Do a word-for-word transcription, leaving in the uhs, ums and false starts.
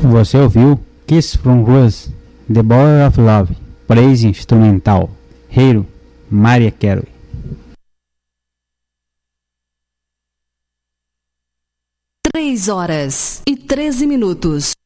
Você ouviu Kiss from Rose, The Border of Love, Praise Instrumental, Hero, Mariah Carey. Três horas e treze minutos.